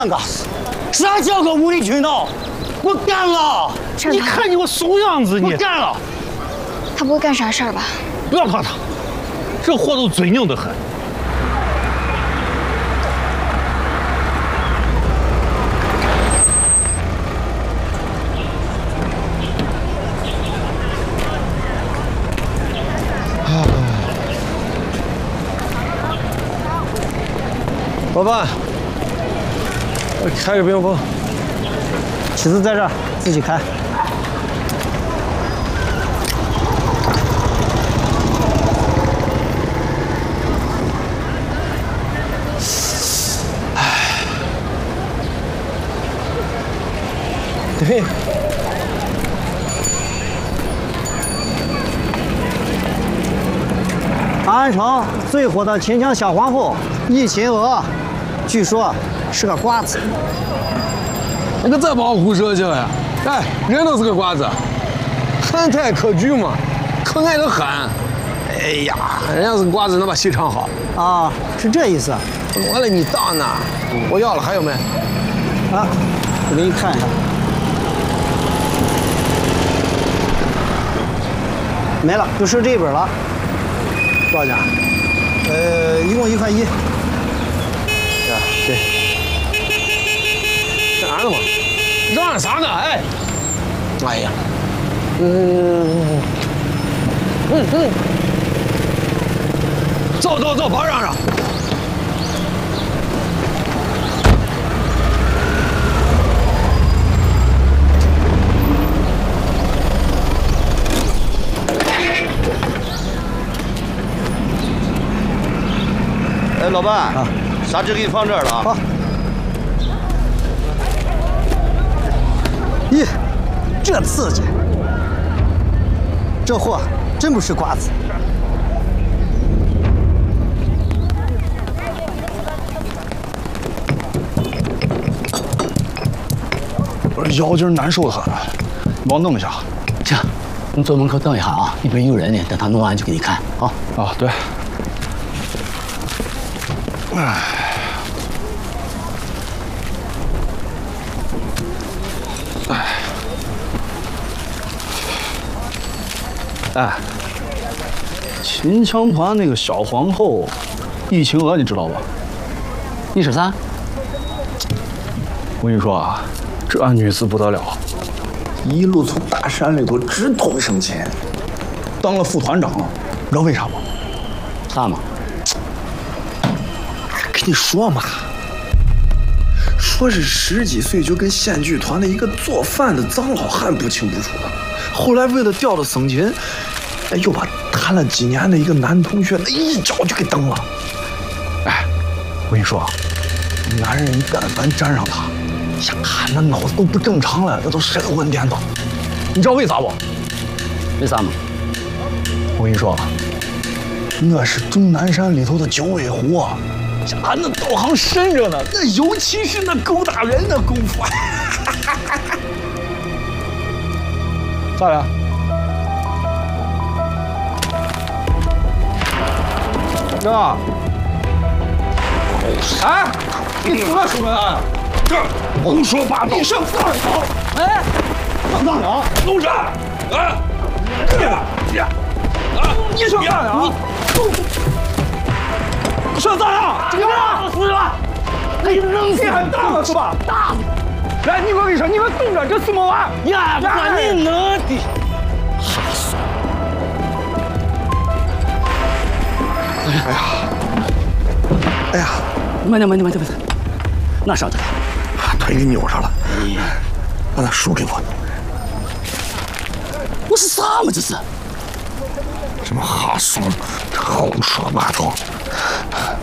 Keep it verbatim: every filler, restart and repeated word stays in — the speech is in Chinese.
个，啥叫个无理取闹？我干了！ 你看你我怂样子，你我干了！ 他不会干啥事儿吧？ 不要怕他，这货都嘴硬得很。 老板，开个冰峰。 妻子在这儿，自己开。唉，对。安安城最火的秦腔小皇后易秦娥。 据说是个瓜子， 那个再帮我胡说去了呀！哎，人都是个瓜子，憨态可掬嘛，可爱的很。哎呀，人家是个瓜子，能把戏唱好啊，是这意思。 完了，你当呢？我要了，还有没？ 啊，我给你看一下，没了，就剩这一本了。多少钱？呃，一共一块一。 对， 干啥呢嘛？嚷嚷啥呢？哎，哎呀，嗯嗯嗯，走走走，别嚷嚷。 哎，老板啊。 砂纸给你放这儿了啊！ 好。咦，这刺激！这货真不是瓜子。 我这腰筋难受的很，你帮我弄一下。 行，你坐门口等一下啊，里边有人呢，等他弄完就给你看啊。 啊，对。哎。 哎，秦腔团那个小皇后易秦娥，你知道吧？ 你说啥？ 我跟你说啊，这女子不得了，一路从大山里头直通升迁，当了副团长，你知道为啥吗？ 啥嘛？ 跟你说嘛，说是十几岁就跟县剧团的一个做饭的脏老汉不清不楚的。 后来为了调到省勤，哎，又把谈了几年的一个男同学那一脚就给蹬了。哎，我跟你说，男人一但凡沾上他，呀，那脑子都不正常了，那都神魂颠倒。你知道为啥不？ 为啥嘛？ 我跟你说，那是终南山里头的九尾狐啊，呀，那道行深着呢，那尤其是那勾打人的功夫。咋了？哥，哎，你出来什么呀？这胡说八道！你上哪儿跑？哎，上哪儿啊？弄啥？啊！你呀，啊！你上哪儿啊？你上哪儿啊？怎么了？死了！你扔气很大了是吧？大！ 来，你我跟你说，你们动着，这怎么玩？ 呀，把你能的！ 哎呀，哎呀， 慢点，慢点，慢点，慢点，那啥的， 腿给扭上了。把那书给我。 我是啥嘛？这是？ 什么哈怂，胡说八道！